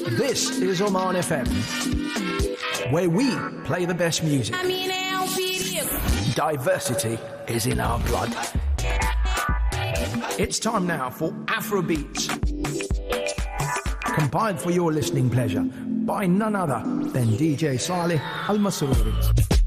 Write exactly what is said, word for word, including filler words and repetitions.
This is Oman F M, where we play the best music. Diversity is in our blood. It's time now for Afrobeats, compiled for your listening pleasure by none other than D J Saleh Al Masrouri.